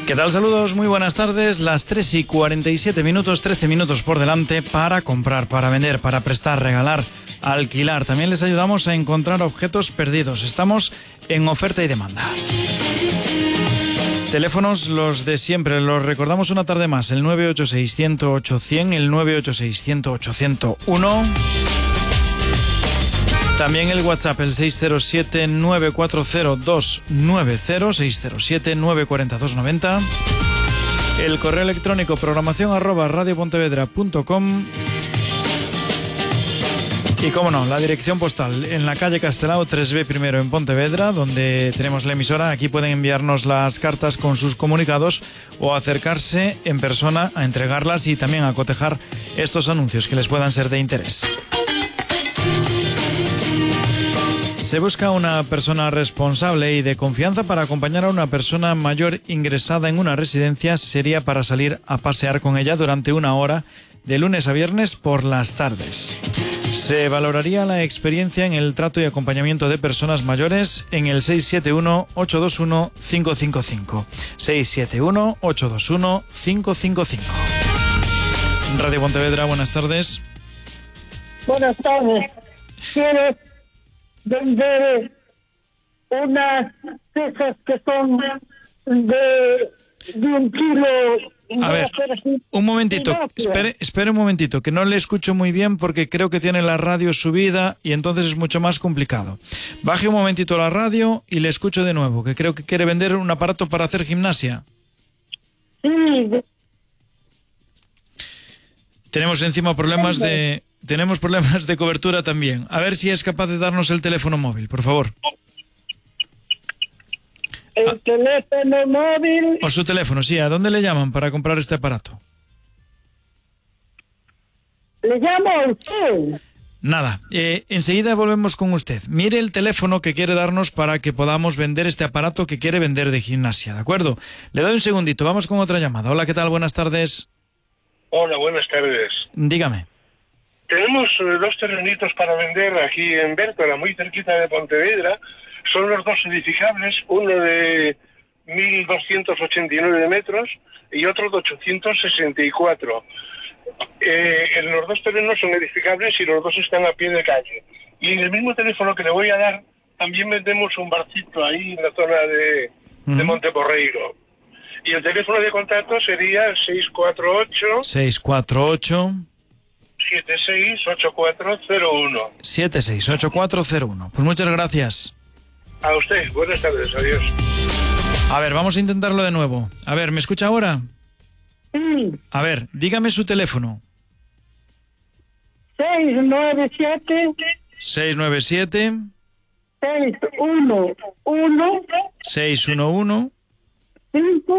¿Qué tal? Saludos, muy buenas tardes. Las 3:47, 13 minutos por delante para comprar, para vender, para prestar, regalar, alquilar. También les ayudamos a encontrar objetos perdidos. Estamos en oferta y demanda. Teléfonos los de siempre, los recordamos una tarde más, el 986-108-100, el 986-108-101. También el WhatsApp, el 607-940-290, 607-940-290. El correo electrónico programación@radiopontevedra.com. Y cómo no, la dirección postal en la calle Castelao 3B primero en Pontevedra, donde tenemos la emisora. Aquí pueden enviarnos las cartas con sus comunicados o acercarse en persona a entregarlas y también a cotejar estos anuncios que les puedan ser de interés. Se busca una persona responsable y de confianza para acompañar a una persona mayor ingresada en una residencia. Sería para salir a pasear con ella durante una hora de lunes a viernes por las tardes. Se valoraría la experiencia en el trato y acompañamiento de personas mayores en el 671-821-555. 671-821-555. Radio Pontevedra, buenas tardes. Buenas tardes. ¿Quieres vender unas cejas que son de 1 kilo? A ver, un momentito, espere un momentito, que no le escucho muy bien porque creo que tiene la radio subida y entonces es mucho más complicado. Baje un momentito la radio y le escucho de nuevo, que creo que quiere vender un aparato para hacer gimnasia. Sí. Tenemos encima problemas de cobertura también. A ver si es capaz de darnos el teléfono móvil, por favor. El teléfono móvil. O su teléfono, sí. ¿A dónde le llaman para comprar este aparato? ¿Le llamo a usted? Nada, enseguida volvemos con usted. Mire el teléfono que quiere darnos para que podamos vender este aparato que quiere vender de gimnasia, ¿de acuerdo? Le doy un segundito, vamos con otra llamada. Hola, ¿qué tal? Buenas tardes. Hola, buenas tardes. Dígame. Tenemos 2 terrenitos para vender aquí en Bértola, muy cerquita de Pontevedra. Son los 2 edificables, uno de 1.289 metros y otro de 864. Los 2 terrenos son edificables y los 2 están a pie de calle. Y en el mismo teléfono que le voy a dar, también vendemos un barcito ahí en la zona de Monteporreiro. Y el teléfono de contacto sería el 648... 768401. 768401. Pues muchas gracias. A usted, buenas tardes, adiós. A ver, vamos a intentarlo de nuevo. A ver, ¿me escucha ahora? Sí. A ver, dígame su teléfono. 697. 697. 611. 611. 5